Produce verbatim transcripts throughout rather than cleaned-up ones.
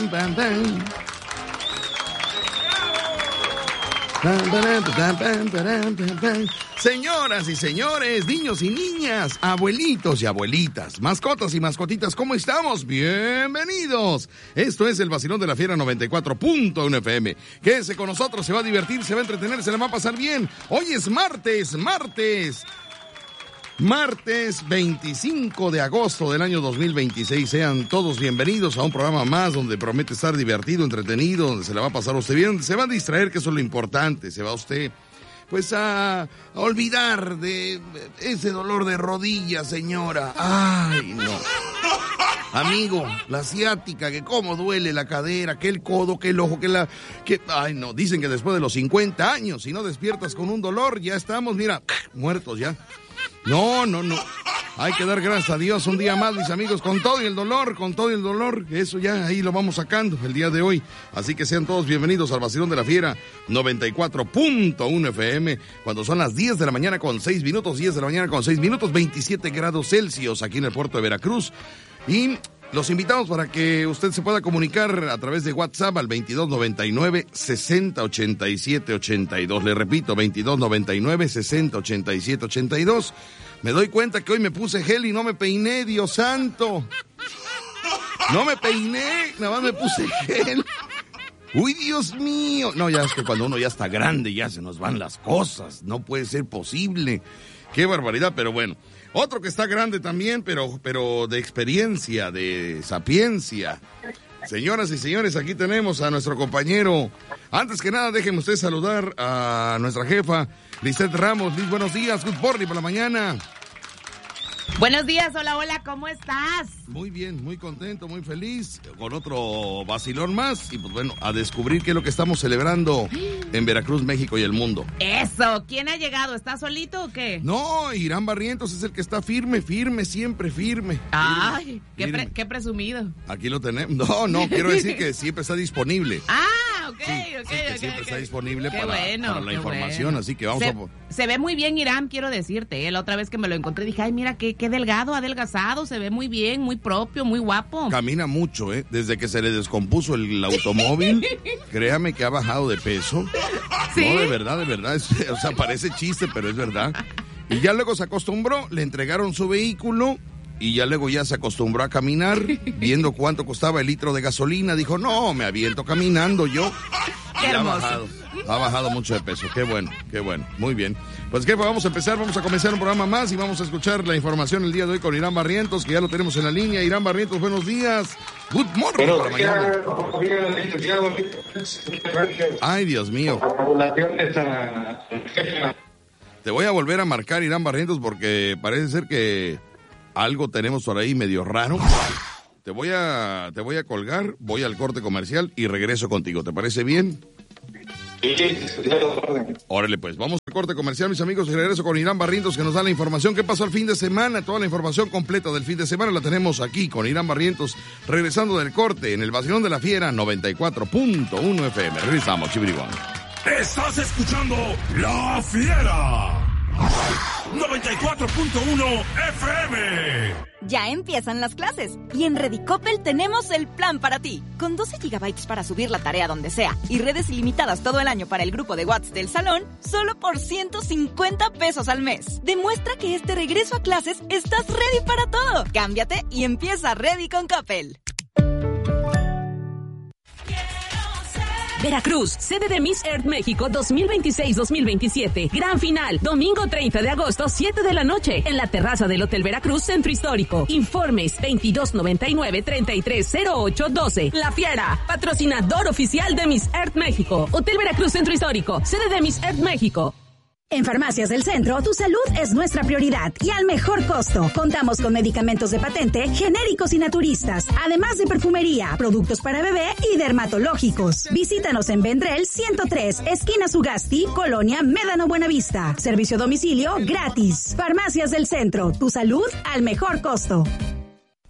Bam, bam. Señoras y señores, niños y niñas, abuelitos y abuelitas, mascotas y mascotitas, ¿cómo estamos? Bienvenidos. Esto es el Vacilón de la Fiera noventa y cuatro punto uno F M. Quédese con nosotros, se va a divertir, se va a entretener, se le va a pasar bien. Hoy es martes, martes. Martes veinticinco de agosto del año dos mil veintiséis. Sean todos bienvenidos a un programa más donde promete estar divertido, entretenido, donde se le va a pasar a usted bien, se va a distraer, que eso es lo importante. Se va usted, pues, a, a olvidar de ese dolor de rodilla, señora. Ay, no. Amigo, la ciática, que cómo duele la cadera, que el codo, que el ojo, que la... que ay, no, dicen que después de los cincuenta años, si no despiertas con un dolor, ya estamos, mira, muertos ya. No, no, no. Hay que dar gracias a Dios un día más, mis amigos, con todo y el dolor, con todo y el dolor. Eso ya ahí lo vamos sacando el día de hoy. Así que sean todos bienvenidos al Vacilón de la Fiera noventa y cuatro punto uno F M. Cuando son las diez de la mañana con seis minutos, diez de la mañana con seis minutos, veintisiete grados Celsius aquí en el puerto de Veracruz. Y los invitamos para que usted se pueda comunicar a través de WhatsApp al veintidós noventa y nueve, sesenta ochenta y siete ochenta y dos. Le repito, veintidós noventa y nueve, sesenta ochenta y siete ochenta y dos. Me doy cuenta que hoy me puse gel y no me peiné, Dios santo. No me peiné, nada más me puse gel. Uy, Dios mío. No, ya es que cuando uno ya está grande ya se nos van las cosas. No puede ser posible. Qué barbaridad, pero bueno. Otro que está grande también, pero, pero de experiencia, de sapiencia. Señoras y señores, aquí tenemos a nuestro compañero. Antes que nada, déjenme usted saludar a nuestra jefa, Lizeth Ramos. Liz, buenos días, good morning por la mañana. Buenos días, hola, hola, ¿cómo estás? Muy bien, muy contento, muy feliz, con otro vacilón más. Y pues bueno, a descubrir qué es lo que estamos celebrando en Veracruz, México y el mundo. Eso, ¿quién ha llegado? ¿Estás solito o qué? No, Irán Barrientos es el que está firme, firme, siempre firme. Ay, firme, qué, firme. Pre- qué presumido. Aquí lo tenemos. No, no, quiero decir que siempre está disponible. Ah, ok, sí, ok, sí, que ok. siempre okay. está disponible qué para, bueno, para la qué información, bueno. así que vamos se, a... Se ve muy bien, Irán, quiero decirte. ¿eh? La otra vez que me lo encontré dije, ay, mira, qué, qué delgado, adelgazado, se ve muy bien, muy propio, muy guapo. Camina mucho, ¿eh? Desde que se le descompuso el automóvil, créame que ha bajado de peso. ¿Sí? No, de verdad, de verdad, es, o sea, parece chiste, pero es verdad. Y ya luego se acostumbró, le entregaron su vehículo y ya luego ya se acostumbró a caminar, viendo cuánto costaba el litro de gasolina, dijo, no, me aviento caminando yo. Qué y hermoso. Ha bajado, ha bajado mucho de peso, qué bueno, qué bueno, muy bien. Pues que vamos a empezar, vamos a comenzar un programa más y vamos a escuchar la información el día de hoy con Irán Barrientos, que ya lo tenemos en la línea. Irán Barrientos, buenos días. Good morning por la mañana. Ay, Dios mío. Te voy a volver a marcar, Irán Barrientos, porque parece ser que algo tenemos por ahí medio raro. Te voy a, te voy a colgar, voy al corte comercial y regreso contigo. ¿Te parece bien? Órale, pues, vamos al corte comercial, mis amigos, y regreso con Irán Barrientos, que nos da la información que pasó el fin de semana. Toda la información completa del fin de semana la tenemos aquí con Irán Barrientos, regresando del corte en el Vacilón de la Fiera noventa y cuatro punto uno F M. Regresamos, chibrigón. Estás escuchando La Fiera noventa y cuatro punto uno F M. Ya empiezan las clases y en Redicopel tenemos el plan para ti. Con doce gigabytes para subir la tarea donde sea y redes ilimitadas todo el año para el grupo de WhatsApp del salón, solo por ciento cincuenta pesos al mes. Demuestra que este regreso a clases estás ready para todo. Cámbiate y empieza Ready con Coppel. Veracruz, sede de Miss Earth México dos mil veintiséis dos mil veintisiete. Gran final, domingo treinta de agosto, siete de la noche, en la terraza del Hotel Veracruz, Centro Histórico. Informes veintidós noventa y nueve, treinta y tres cero ocho doce. La Fiera, patrocinador oficial de Miss Earth México. Hotel Veracruz, Centro Histórico, sede de Miss Earth México. En Farmacias del Centro, tu salud es nuestra prioridad y al mejor costo. Contamos con medicamentos de patente, genéricos y naturistas, además de perfumería, productos para bebé y dermatológicos. Visítanos en Vendrell ciento tres, esquina Sugasti, Colonia Médano Buenavista. Servicio a domicilio gratis. Farmacias del Centro, tu salud al mejor costo.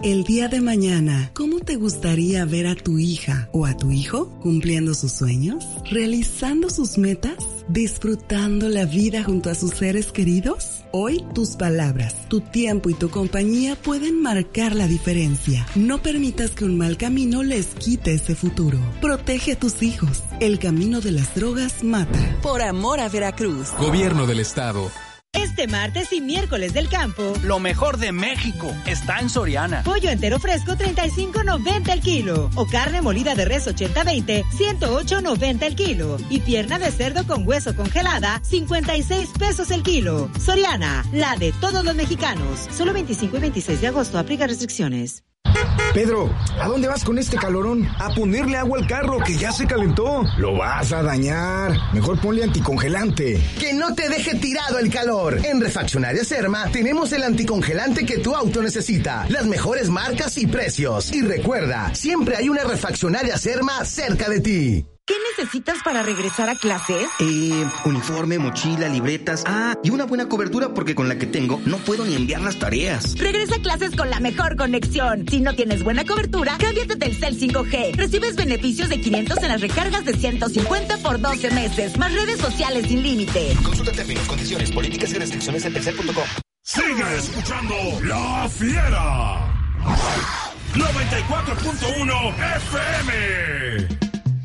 El día de mañana, ¿cómo te gustaría ver a tu hija o a tu hijo cumpliendo sus sueños, realizando sus metas, disfrutando la vida junto a sus seres queridos? Hoy tus palabras, tu tiempo y tu compañía pueden marcar la diferencia. No permitas que un mal camino les quite ese futuro. Protege a tus hijos. El camino de las drogas mata. Por amor a Veracruz. Gobierno del Estado. Este martes y miércoles del campo, lo mejor de México está en Soriana. Pollo entero fresco treinta y cinco noventa el kilo o carne molida de res ochenta veinte ciento ocho noventa el kilo y pierna de cerdo con hueso congelada cincuenta y seis pesos el kilo. Soriana, la de todos los mexicanos. Solo veinticinco y veintiséis de agosto, aplica restricciones. Pedro, ¿a dónde vas con este calorón? A ponerle agua al carro que ya se calentó. Lo vas a dañar. Mejor ponle anticongelante. Que no te deje tirado el calor. En Refaccionaria Serma tenemos el anticongelante que tu auto necesita. Las mejores marcas y precios. Y recuerda, siempre hay una Refaccionaria Serma cerca de ti. ¿Qué necesitas para regresar a clases? Eh, uniforme, mochila, libretas. Ah, y una buena cobertura porque con la que tengo no puedo ni enviar las tareas. Regresa a clases con la mejor conexión. Si no tienes buena cobertura, cámbiate del Telcel cinco G. Recibes beneficios de quinientos en las recargas de ciento cincuenta por doce meses. Más redes sociales sin límite. Consulta términos, condiciones, políticas y restricciones en telcel punto com. Sigue escuchando La Fiera. noventa y cuatro punto uno F M.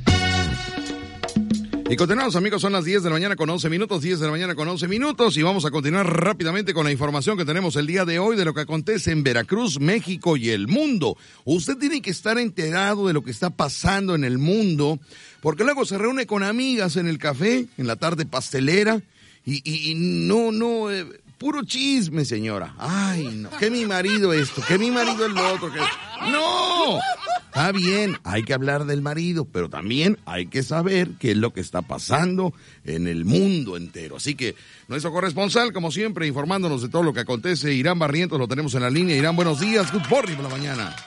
Y continuamos, amigos, son las diez de la mañana con once minutos, diez de la mañana con once minutos, y vamos a continuar rápidamente con la información que tenemos el día de hoy de lo que acontece en Veracruz, México y el mundo. Usted tiene que estar enterado de lo que está pasando en el mundo, porque luego se reúne con amigas en el café, en la tarde pastelera, y, y, y no, no... Eh, puro chisme, señora. Ay, no, que mi marido esto, que mi marido el otro, que... ¡No! Está bien, hay que hablar del marido, pero también hay que saber qué es lo que está pasando en el mundo entero. Así que nuestro corresponsal, como siempre, informándonos de todo lo que acontece, Irán Barrientos, lo tenemos en la línea. Irán, buenos días, good morning por la mañana.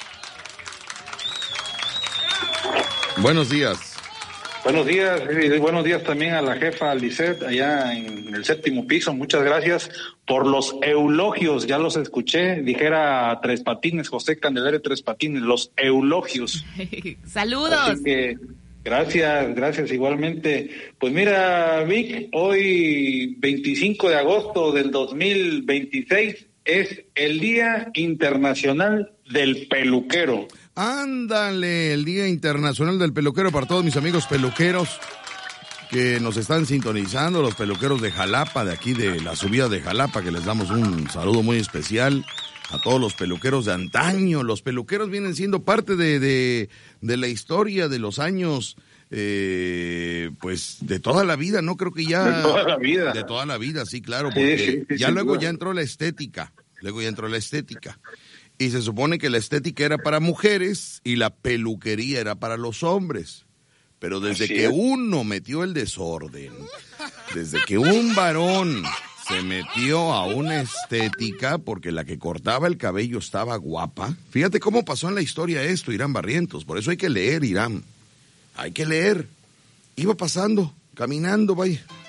Buenos días. Buenos días, y buenos días también a la jefa Lisette allá en el séptimo piso. Muchas gracias por los eulogios, ya los escuché, dijera Tres Patines, José Candelario Tres Patines, los eulogios. Saludos. Así que gracias, gracias igualmente. Pues mira, Vic, hoy veinticinco de agosto del dos mil veintiséis es el Día Internacional del Peluquero. Ándale, el Día Internacional del Peluquero para todos mis amigos peluqueros que nos están sintonizando, los peluqueros de Jalapa, de aquí de la subida de Jalapa, que les damos un saludo muy especial a todos los peluqueros de antaño. Los peluqueros vienen siendo parte de, de, de la historia de los años, eh, pues de toda la vida, ¿no? Creo que ya... De toda la vida. De toda la vida, sí, claro, porque sí, sí, sí, ya luego duda. ya entró la estética, luego ya entró la estética. Y se supone que la estética era para mujeres y la peluquería era para los hombres. Pero desde Así que es. uno metió el desorden, desde que un varón se metió a una estética porque la que cortaba el cabello estaba guapa. Fíjate cómo pasó en la historia esto, Irán Barrientos. Por eso hay que leer, Irán. Hay que leer. Iba pasando, caminando, vaya.